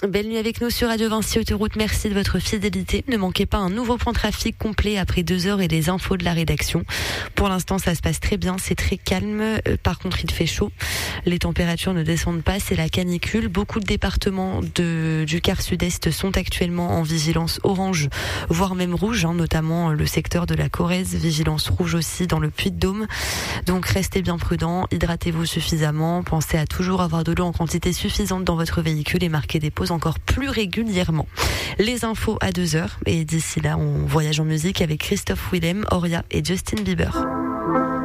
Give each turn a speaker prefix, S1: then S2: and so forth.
S1: Belle nuit avec nous sur Radio Vinci Autoroute. Merci de votre fidélité. Ne manquez pas un nouveau point trafic complet après 2 heures et les infos de la rédaction. Pour l'instant, ça se passe très bien. C'est très calme. Par contre, il fait chaud. Les températures ne descendent pas. C'est la canicule. Beaucoup de départements du quart sud-est sont actuellement en vigilance orange, voire même rouge, notamment le secteur de la Corrèze. Vigilance rouge aussi dans le Puy-de-Dôme. Donc, restez bien prudents. Hydratez-vous suffisamment. Pensez à toujours avoir de l'eau en quantité suffisante dans votre véhicule et marquez des pauses encore plus régulièrement. Les infos à 2 heures et d'ici là on voyage en musique avec Christophe Willem, Oria et Justin Bieber.